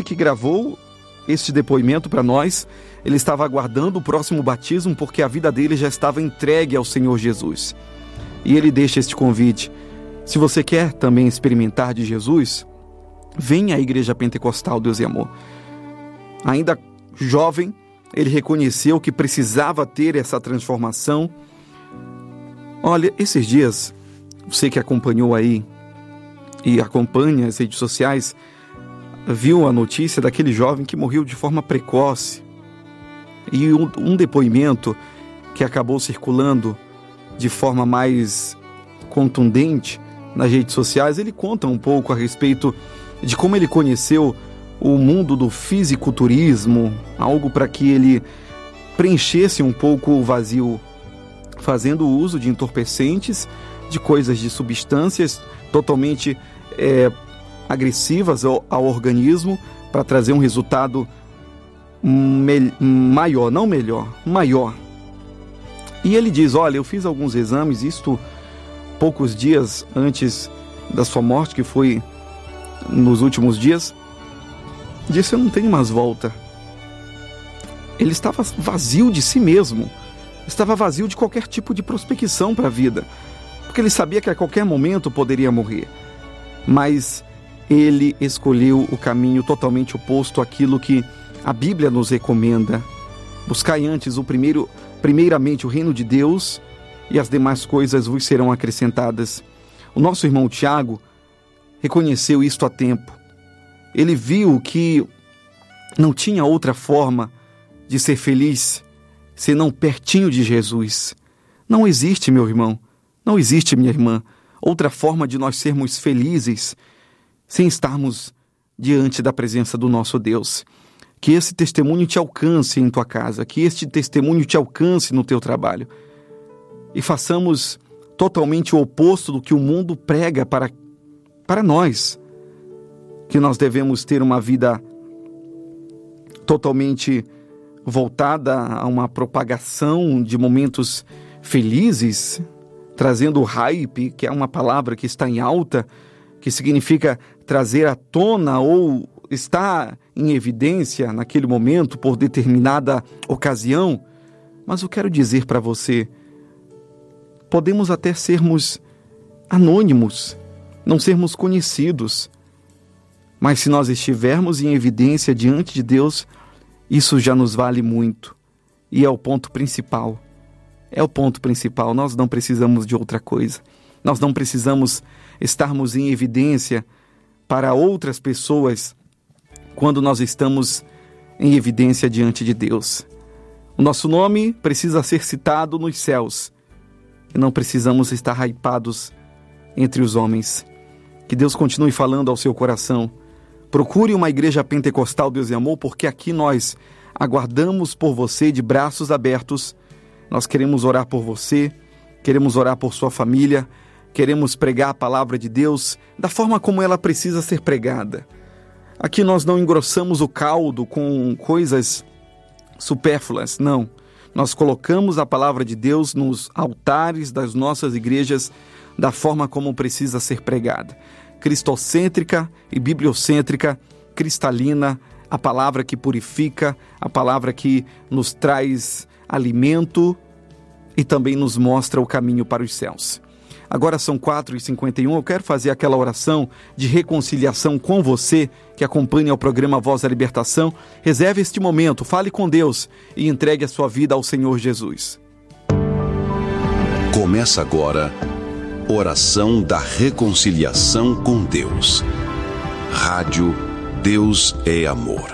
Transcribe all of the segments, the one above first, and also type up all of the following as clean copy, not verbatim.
que gravou este depoimento para nós, ele estava aguardando o próximo batismo porque a vida dele já estava entregue ao Senhor Jesus. E ele deixa este convite: se você quer também experimentar de Jesus, venha à Igreja Pentecostal Deus e Amor. Ainda jovem, ele reconheceu que precisava ter essa transformação. Olha, esses dias, você que acompanhou aí e acompanha as redes sociais, viu a notícia daquele jovem que morreu de forma precoce. E um depoimento que acabou circulando de forma mais contundente nas redes sociais, ele conta um pouco a respeito de como ele conheceu o mundo do fisiculturismo, algo para que ele preenchesse um pouco o vazio, fazendo uso de entorpecentes, de coisas, de substâncias totalmente agressivas ao organismo, para trazer um resultado maior, não melhor, maior. E ele diz: olha, eu fiz alguns exames, isto poucos dias antes da sua morte, que foi nos últimos dias. Disse: eu não tenho mais volta. Ele estava vazio de si mesmo, estava vazio de qualquer tipo de prospecção para a vida, porque ele sabia que a qualquer momento poderia morrer. Mas ele escolheu o caminho totalmente oposto àquilo que a Bíblia nos recomenda. Buscai antes primeiramente o reino de Deus, e as demais coisas vos serão acrescentadas. O nosso irmão Tiago reconheceu isto a tempo. Ele viu que não tinha outra forma de ser feliz senão pertinho de Jesus. Não existe, meu irmão, não existe, minha irmã, outra forma de nós sermos felizes sem estarmos diante da presença do nosso Deus. Que esse testemunho te alcance em tua casa, que este testemunho te alcance no teu trabalho. E façamos totalmente o oposto do que o mundo prega para nós. Que nós devemos ter uma vida totalmente voltada a uma propagação de momentos felizes, trazendo hype, que é uma palavra que está em alta, que significa trazer à tona ou estar em evidência naquele momento por determinada ocasião. Mas eu quero dizer para você, podemos até sermos anônimos, não sermos conhecidos, mas se nós estivermos em evidência diante de Deus, isso já nos vale muito. E é o ponto principal. É o ponto principal. Nós não precisamos de outra coisa. Nós não precisamos estarmos em evidência para outras pessoas quando nós estamos em evidência diante de Deus. O nosso nome precisa ser citado nos céus. E não precisamos estar hypados entre os homens. Que Deus continue falando ao seu coração. Procure uma igreja pentecostal Deus e Amor, porque aqui nós aguardamos por você de braços abertos. Nós queremos orar por você, queremos orar por sua família, queremos pregar a palavra de Deus da forma como ela precisa ser pregada. Aqui nós não engrossamos o caldo com coisas supérfluas, não. Nós colocamos a palavra de Deus nos altares das nossas igrejas da forma como precisa ser pregada. Cristocêntrica e bibliocêntrica, cristalina, a palavra que purifica, a palavra que nos traz alimento e também nos mostra o caminho para os céus. Agora são 4h51, eu quero fazer aquela oração de reconciliação com você que acompanha o programa Voz da Libertação. Reserve este momento, fale com Deus e entregue a sua vida ao Senhor Jesus. Começa agora, Oração da Reconciliação com Deus. Rádio Deus é Amor.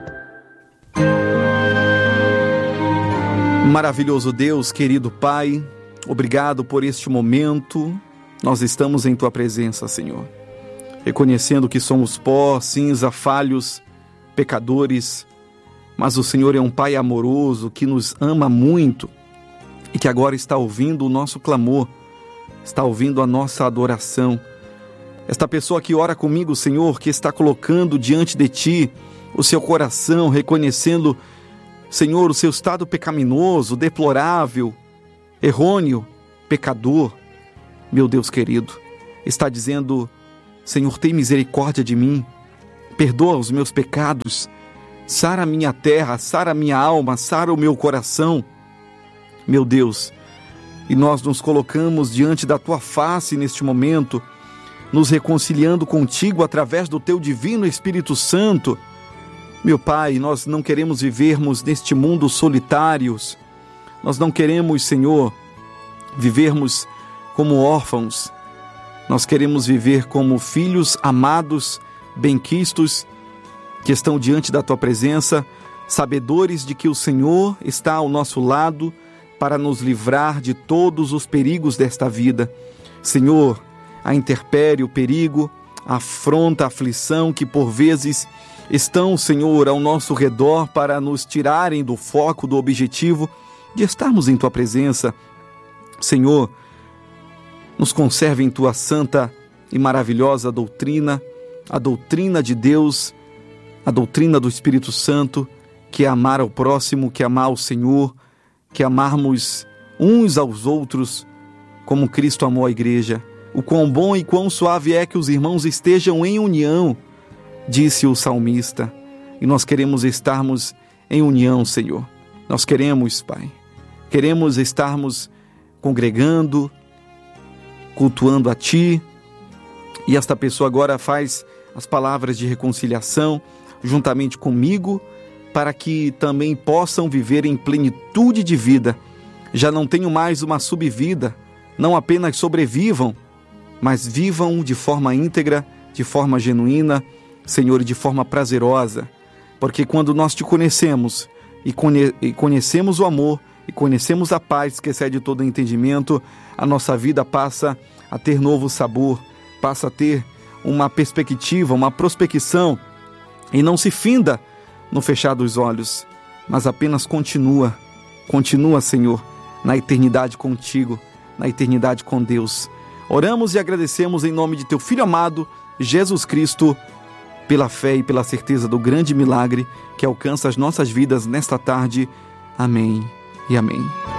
Maravilhoso Deus, querido Pai, obrigado por este momento. Nós estamos em Tua presença, Senhor, reconhecendo que somos pó, cinza, falhos, pecadores, mas o Senhor é um Pai amoroso que nos ama muito e que agora está ouvindo o nosso clamor, está ouvindo a nossa adoração. Esta pessoa que ora comigo, Senhor, que está colocando diante de Ti o seu coração, reconhecendo, Senhor, o seu estado pecaminoso, deplorável, errôneo, pecador. Meu Deus querido, está dizendo: Senhor, tem misericórdia de mim, perdoa os meus pecados, sara a minha terra, sara a minha alma, sara o meu coração, meu Deus. E nós nos colocamos diante da Tua face neste momento, nos reconciliando contigo através do Teu divino Espírito Santo. Meu Pai, nós não queremos vivermos neste mundo solitários, nós não queremos, Senhor, vivermos como órfãos, nós queremos viver como filhos amados, benquistos, que estão diante da Tua presença, sabedores de que o Senhor está ao nosso lado para nos livrar de todos os perigos desta vida. Senhor, a intempérie, o perigo, a afronta, a aflição que por vezes estão, Senhor, ao nosso redor para nos tirarem do foco, do objetivo de estarmos em Tua presença. Senhor, nos conserve em Tua santa e maravilhosa doutrina, a doutrina de Deus, a doutrina do Espírito Santo, que é amar ao próximo, que é amar ao Senhor, que é amarmos uns aos outros como Cristo amou a igreja. O quão bom e quão suave é que os irmãos estejam em união, disse o salmista. E nós queremos estarmos em união, Senhor. Nós queremos, Pai, queremos estarmos congregando, cultuando a Ti. E esta pessoa agora faz as palavras de reconciliação juntamente comigo, para que também possam viver em plenitude de vida. Já não tenham mais uma subvida, não apenas sobrevivam, mas vivam de forma íntegra, de forma genuína, Senhor, de forma prazerosa. Porque quando nós Te conhecemos e conhecemos o amor e conhecemos a paz que excede todo entendimento, a nossa vida passa a ter novo sabor, passa a ter uma perspectiva, uma prospecção, e não se finda no fechar dos olhos, mas apenas continua, Senhor, na eternidade contigo, na eternidade com Deus. Oramos e agradecemos em nome de Teu Filho amado, Jesus Cristo, pela fé e pela certeza do grande milagre que alcança as nossas vidas nesta tarde. Amém e amém.